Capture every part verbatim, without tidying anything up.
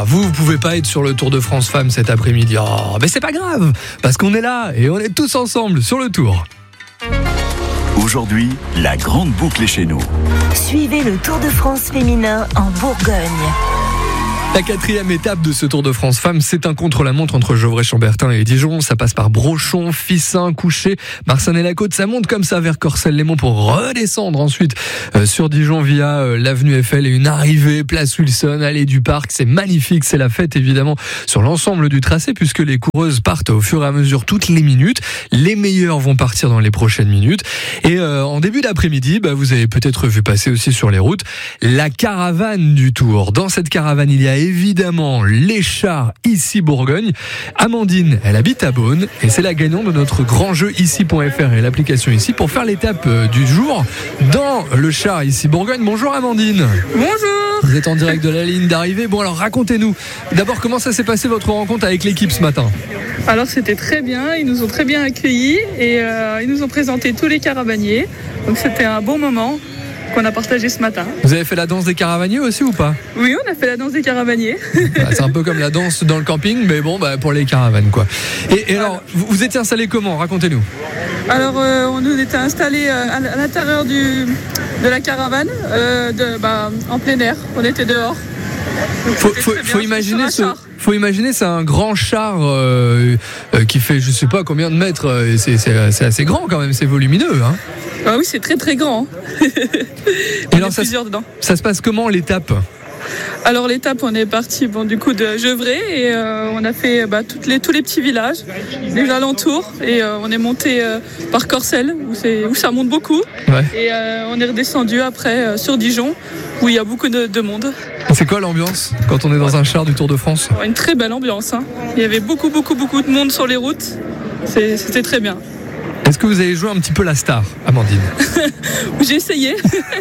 vous, vous pouvez pas être sur le Tour de France Femmes cet après-midi. Oh, mais c'est pas grave, parce qu'on est là et on est tous ensemble sur le Tour. Aujourd'hui, la grande boucle est chez nous. Suivez le Tour de France féminin en Bourgogne. La quatrième étape de ce Tour de France Femmes, c'est un contre-la-montre entre Gevrey-Chambertin et Dijon. Ça passe par Brochon, Fissin, Couché, Marsanne-et-la-Côte. Ça monte comme ça vers Corcelles-les-Monts pour redescendre ensuite euh, sur Dijon via euh, l'avenue Eiffel et une arrivée place Wilson, allée du Parc. C'est magnifique, c'est la fête évidemment sur l'ensemble du tracé puisque les coureuses partent au fur et à mesure toutes les minutes. Les meilleures vont partir dans les prochaines minutes. Et euh, en début d'après-midi, bah, vous avez peut-être vu passer aussi sur les routes la caravane du Tour. Dans cette caravane, il y a évidemment les chars Ici Bourgogne. Amandine, elle habite à Beaune et c'est la gagnante de notre grand jeu ici point f r et l'application Ici pour faire l'étape du jour dans le char Ici Bourgogne. Bonjour Amandine. Bonjour. Vous êtes en direct de la ligne d'arrivée. Bon alors racontez-nous d'abord comment ça s'est passé votre rencontre avec l'équipe ce matin. Alors c'était très bien, ils nous ont très bien accueillis et euh, ils nous ont présenté tous les caravaniers. Donc c'était un bon moment qu'on a partagé ce matin. Vous avez fait la danse des caravaniers aussi ou pas ? Oui, on a fait la danse des caravaniers. Bah, c'est un peu comme la danse dans le camping, mais bon, bah, pour les caravanes, quoi. Et, et alors, vous, vous étiez installés comment ? Racontez-nous. Alors, euh, on nous était installés euh, à l'intérieur du, de la caravane, euh, de, bah, en plein air. On était dehors. Donc, faut, faut, faut imaginer ce... Faut imaginer, c'est un grand char euh, euh, qui fait, je sais pas combien de mètres. Euh, c'est, c'est, c'est assez grand quand même, c'est volumineux, hein. Ah oui, c'est très très grand. Et alors, ça, dedans. Ça se passe comment l'étape ? Alors l'étape, on est parti bon, du coup de Gevrey et euh, on a fait bah, toutes les, tous les petits villages, les alentours et euh, on est monté euh, par Corcelles où, c'est, où ça monte beaucoup. Ouais. Et euh, on est redescendu après euh, sur Dijon où il y a beaucoup de, de monde. C'est quoi l'ambiance quand on est dans un char du Tour de France ? Une très belle ambiance, hein. Il y avait beaucoup beaucoup beaucoup de monde sur les routes, c'est, c'était très bien. Est-ce que vous avez joué un petit peu la star, Amandine ? J'ai essayé.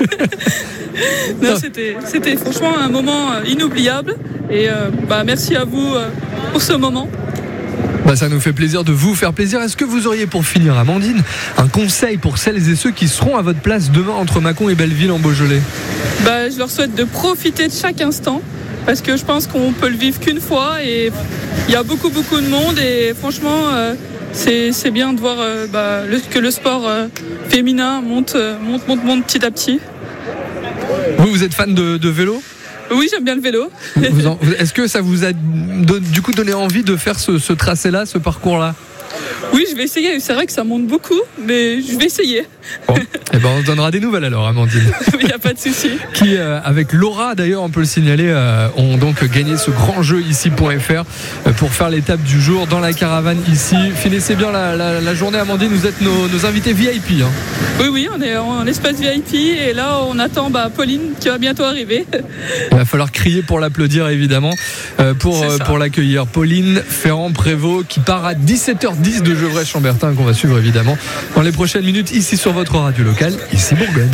non, c'était, c'était franchement un moment inoubliable. Et euh, bah, merci à vous euh, pour ce moment. Bah, ça nous fait plaisir de vous faire plaisir. Est-ce que vous auriez, pour finir, Amandine, un conseil pour celles et ceux qui seront à votre place demain entre Mâcon et Belleville en Beaujolais ? bah, Je leur souhaite de profiter de chaque instant. Parce que je pense qu'on peut le vivre qu'une fois. Et il y a beaucoup, beaucoup de monde. Et franchement... Euh, C'est, c'est bien de voir euh, bah, le, que le sport euh, féminin monte, euh, monte, monte, monte petit à petit. Vous, vous êtes fan de, de vélo ? Oui, j'aime bien le vélo. Vous en, est-ce que ça vous a don, du coup donné envie de faire ce, ce tracé-là, ce parcours-là ? Oui, je vais essayer. C'est vrai que ça monte beaucoup, mais je vais essayer. Bon. Eh ben, on se donnera des nouvelles alors, Amandine. Il n'y a pas de souci. Qui, euh, avec Laura d'ailleurs, on peut le signaler, euh, ont donc gagné ce grand jeu ici point f r euh, pour faire l'étape du jour dans la caravane ici. Finissez bien la, la, la journée, Amandine. Vous êtes nos, nos invités V I P. Hein. Oui, oui, on est en espace V I P et là, on attend bah, Pauline qui va bientôt arriver. Il va falloir crier pour l'applaudir évidemment, euh, pour, euh, pour l'accueillir. Pauline Ferrand-Prévot qui part à dix-sept heures dix de Gevrey-Chambertin qu'on va suivre évidemment dans les prochaines minutes ici sur votre radio locale, ici Bourgogne.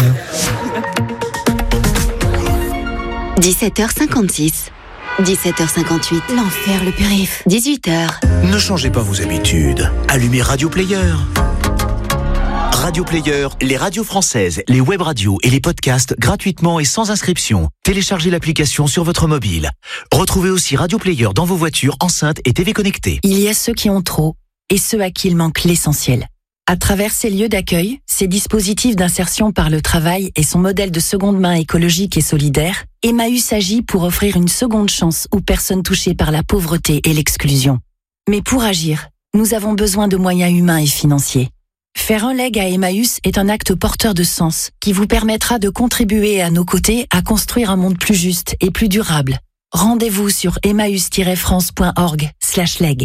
dix-sept heures cinquante-six, dix-sept heures cinquante-huit, l'enfer le périph', dix-huit heures. Ne changez pas vos habitudes, allumez Radio Player. Radio Player, les radios françaises, les web radios et les podcasts gratuitement et sans inscription. Téléchargez l'application sur votre mobile. Retrouvez aussi Radio Player dans vos voitures, enceintes et T V connectées. Il y a ceux qui ont trop et ceux à qui il manque l'essentiel. À travers ces lieux d'accueil, ces dispositifs d'insertion par le travail et son modèle de seconde main écologique et solidaire, Emmaüs agit pour offrir une seconde chance aux personnes touchées par la pauvreté et l'exclusion. Mais pour agir, nous avons besoin de moyens humains et financiers. Faire un leg à Emmaüs est un acte porteur de sens qui vous permettra de contribuer à nos côtés à construire un monde plus juste et plus durable. Rendez-vous sur emmaüs tiret france point org slash leg.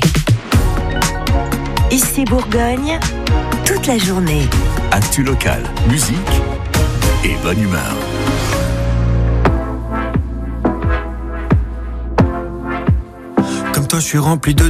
Ici Bourgogne, toute la journée. Actu local, musique et bonne humeur. Comme toi, je suis rempli de